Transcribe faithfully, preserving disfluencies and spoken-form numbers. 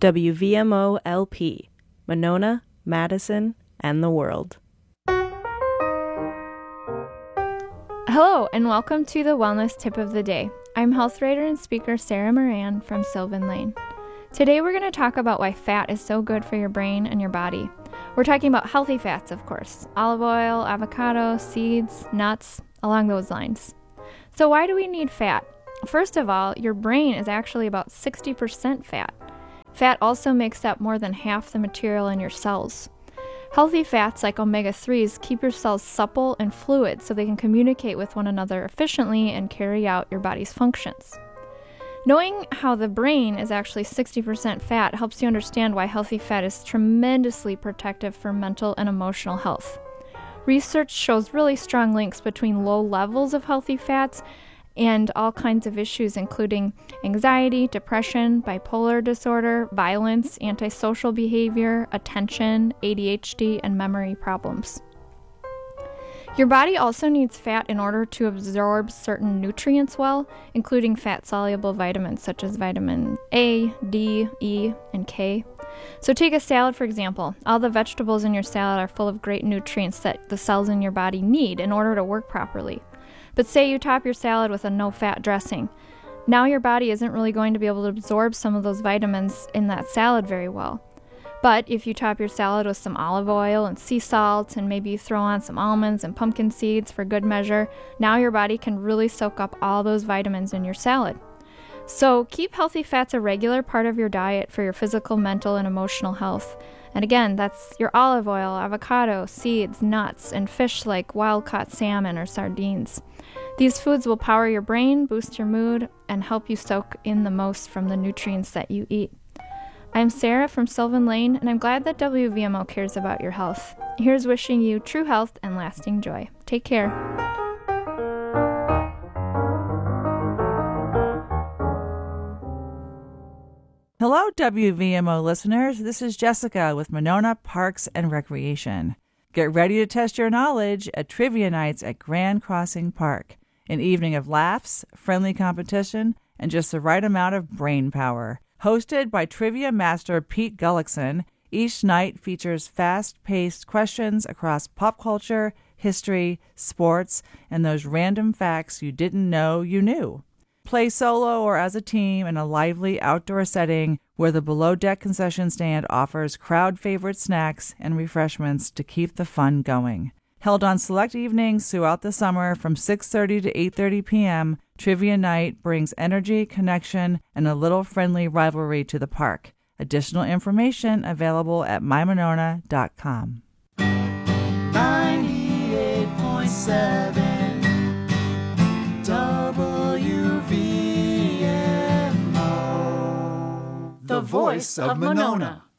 W V M O L P, Monona, Madison, and the world. Hello, and welcome to the Wellness Tip of the Day. I'm health writer and speaker Sarah Moran from Sylvan Lane. Today we're going to talk about why fat is so good for your brain and your body. We're talking about healthy fats, of course. Olive oil, avocado, seeds, nuts, along those lines. So why do we need fat? First of all, your brain is actually about sixty percent fat. Fat also makes up more than half the material in your cells. Healthy fats like omega threes keep your cells supple and fluid so they can communicate with one another efficiently and carry out your body's functions. Knowing how the brain is actually sixty percent fat helps you understand why healthy fat is tremendously protective for mental and emotional health. Research shows really strong links between low levels of healthy fats and all kinds of issues, including anxiety, depression, bipolar disorder, violence, antisocial behavior, attention, A D H D, and memory problems. Your body also needs fat in order to absorb certain nutrients well, including fat-soluble vitamins such as vitamin A, D, E, and K. So take a salad, for example. All the vegetables in your salad are full of great nutrients that the cells in your body need in order to work properly. But say you top your salad with a no-fat dressing. Now your body isn't really going to be able to absorb some of those vitamins in that salad very well. But if you top your salad with some olive oil and sea salt, and maybe you throw on some almonds and pumpkin seeds for good measure, now your body can really soak up all those vitamins in your salad. So keep healthy fats a regular part of your diet for your physical, mental, and emotional health. And again, that's your olive oil, avocado, seeds, nuts, and fish like wild-caught salmon or sardines. These foods will power your brain, boost your mood, and help you soak in the most from the nutrients that you eat. I'm Sarah from Sylvan Lane, and I'm glad that W V M O cares about your health. Here's wishing you true health and lasting joy. Take care. Hello, W V M O listeners. This is Jessica with Monona Parks and Recreation. Get ready to test your knowledge at Trivia Nights at Grand Crossing Park. An evening of laughs, friendly competition, and just the right amount of brain power. Hosted by trivia master Pete Gullickson, each night features fast-paced questions across pop culture, history, sports, and those random facts you didn't know you knew. Play solo or as a team in a lively outdoor setting where the below-deck concession stand offers crowd-favorite snacks and refreshments to keep the fun going. Held on select evenings throughout the summer from six thirty to eight thirty p.m., Trivia Night brings energy, connection, and a little friendly rivalry to the park. Additional information available at my monona dot com. ninety-eight point seven W V M O, the voice of Monona.